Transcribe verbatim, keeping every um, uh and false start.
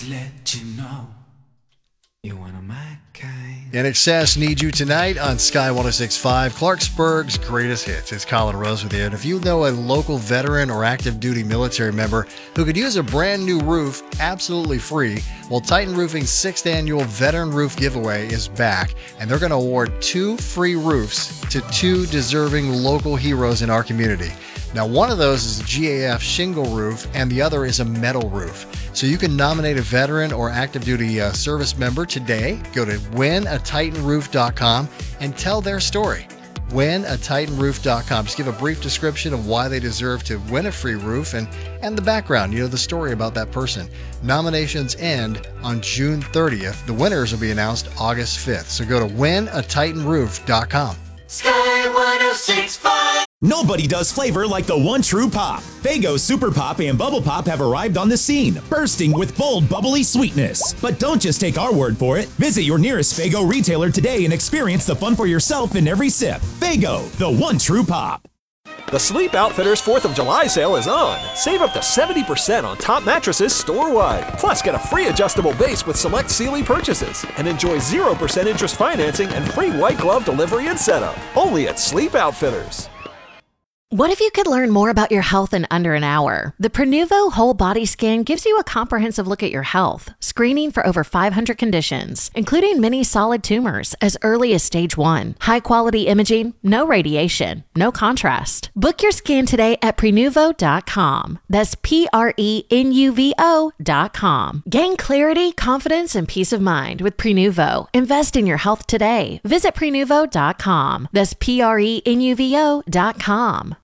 let you know you're one of my kind. In Excess, Need You Tonight on Sky one oh six point five, Clarksburg's greatest hits. It's Colin Rose with you. And if you know a local veteran or active duty military member who could use a brand new roof absolutely free, well, Titan Roofing's sixth annual Veteran Roof Giveaway is back, and they're going to award two free roofs to two deserving local heroes in our community. Now, one of those is a G A F shingle roof, and the other is a metal roof. So you can nominate a veteran or active duty uh, service member today. Go to win a titan roof dot com and tell their story. win a titan roof dot com. Just give a brief description of why they deserve to win a free roof and, and the background, you know, the story about that person. Nominations end on June thirtieth. The winners will be announced August fifth. So go to win a titan roof dot com. Sky one oh six point five. Nobody does flavor like the one true pop. Faygo Super Pop and Bubble Pop have arrived on the scene, bursting with bold, bubbly sweetness. But don't just take our word for it. Visit your nearest Faygo retailer today and experience the fun for yourself in every sip. Faygo, the one true pop. The Sleep Outfitters fourth of July sale is on. Save up to seventy percent on top mattresses store-wide. Plus, get a free adjustable base with select Sealy purchases. And enjoy zero percent interest financing and free white glove delivery and setup. Only at Sleep Outfitters. What if you could learn more about your health in under an hour? The Prenuvo Whole Body Scan gives you a comprehensive look at your health, screening for over five hundred conditions, including many solid tumors as early as stage one. High-quality imaging, no radiation, no contrast. Book your scan today at prenuvo dot com. That's P R E N U V O dot com. Gain clarity, confidence, and peace of mind with Prenuvo. Invest in your health today. Visit prenuvo dot com. That's P R E N U V O dot com.